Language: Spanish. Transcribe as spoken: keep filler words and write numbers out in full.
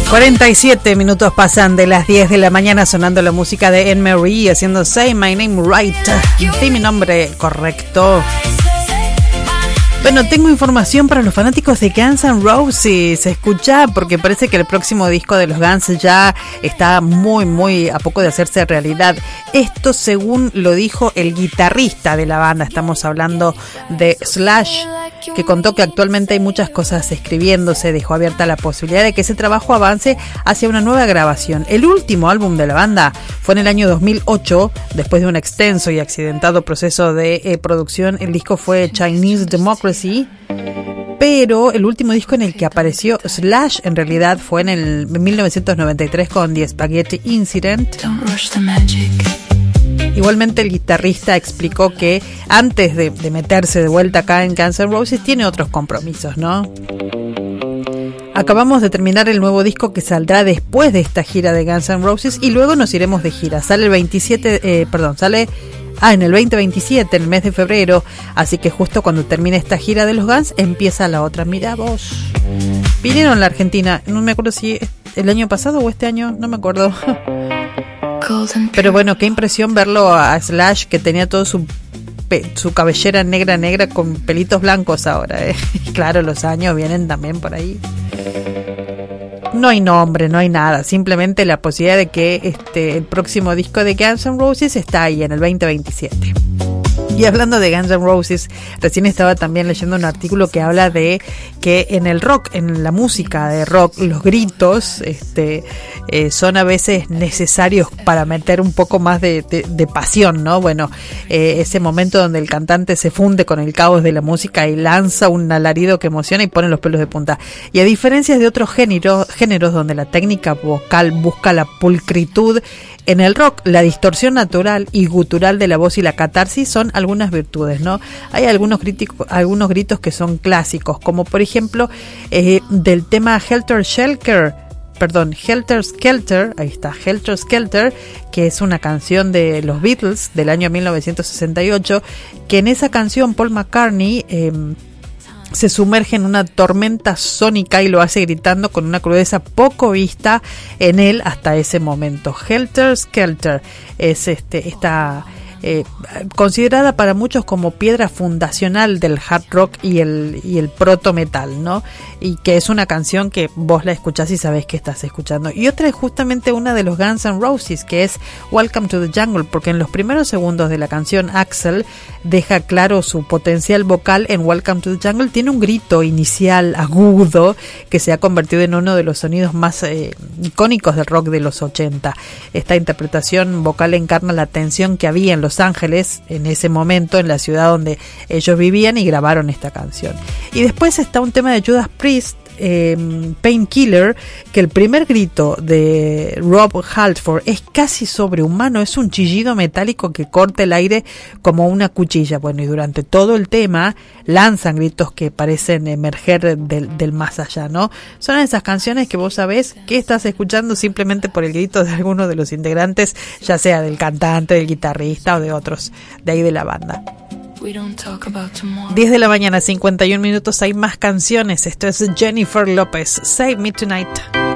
cuarenta y siete minutos pasan de las diez de la mañana, sonando la música de Anne-Marie haciendo Say My Name Right. Di mi nombre correcto. Bueno, tengo información para los fanáticos de Guns N' Roses. Se escucha porque parece que el próximo disco de los Guns ya está muy, muy a poco de hacerse realidad. Esto según lo dijo el guitarrista de la banda. Estamos hablando de Slash, que contó que actualmente hay muchas cosas escribiéndose. Dejó abierta la posibilidad de que ese trabajo avance hacia una nueva grabación. El último álbum de la banda fue en el año dos mil ocho. Después de un extenso y accidentado proceso de eh, producción, el disco fue Chinese Democracy. Pero el último disco en el que apareció Slash en realidad fue en el mil novecientos noventa y tres con The Spaghetti Incident. Igualmente el guitarrista explicó que antes de, de meterse de vuelta acá en Guns N' Roses tiene otros compromisos, ¿no? Acabamos de terminar el nuevo disco que saldrá después de esta gira de Guns N' Roses y luego nos iremos de gira. Sale el veintisiete, eh, perdón, sale ah, en el veinte veintisiete, en el mes de febrero. Así que justo cuando termine esta gira de los Guns empieza la otra. Mirá vos. Vinieron a la Argentina, no me acuerdo si el año pasado o este año, no me acuerdo. Pero bueno, qué impresión verlo a Slash, que tenía todo su su cabellera negra negra con pelitos blancos ahora, ¿eh? Claro, los años vienen también por ahí. No hay nombre, no hay nada, simplemente la posibilidad de que este el próximo disco de Guns N' Roses está ahí en el veinte veintisiete. Y hablando de Guns N' Roses, recién estaba también leyendo un artículo que habla de que en el rock, en la música de rock, los gritos este, eh, son a veces necesarios para meter un poco más de, de, de pasión, ¿no? Bueno, eh, ese momento donde el cantante se funde con el caos de la música y lanza un alarido que emociona y pone los pelos de punta. Y a diferencia de otros géneros, géneros donde la técnica vocal busca la pulcritud, en el rock, la distorsión natural y gutural de la voz y la catarsis son algunas virtudes, ¿no? Hay algunos, críticos, algunos gritos que son clásicos, como por ejemplo eh, del tema Helter Skelter, perdón, Helter Skelter, ahí está, Helter Skelter, que es una canción de los Beatles del año mil novecientos sesenta y ocho, que en esa canción Paul McCartney eh, se sumerge en una tormenta sónica y lo hace gritando con una crudeza poco vista en él hasta ese momento. Helter Skelter es este esta eh, considerada para muchos como piedra fundacional del hard rock y el y el proto metal, ¿no? Y que es una canción que vos la escuchás y sabés que estás escuchando. Y otra es justamente una de los Guns N' Roses, que es Welcome to the Jungle, porque en los primeros segundos de la canción Axl deja claro su potencial vocal. En Welcome to the Jungle tiene un grito inicial agudo que se ha convertido en uno de los sonidos más eh, icónicos del rock de los ochenta. Esta interpretación vocal encarna la tensión que había en Los Ángeles en ese momento, en la ciudad donde ellos vivían y grabaron esta canción. Y después está un tema de Judas Priest, Eh, Painkiller, que el primer grito de Rob Halford es casi sobrehumano, es un chillido metálico que corta el aire como una cuchilla. Bueno, y durante todo el tema lanzan gritos que parecen emerger del, del más allá, ¿no? Son esas canciones que vos sabés que estás escuchando simplemente por el grito de alguno de los integrantes, ya sea del cantante, del guitarrista o de otros de ahí de la banda. diez de la mañana, cincuenta y un minutos, hay más canciones. Esto es Jennifer López, Save Me Tonight.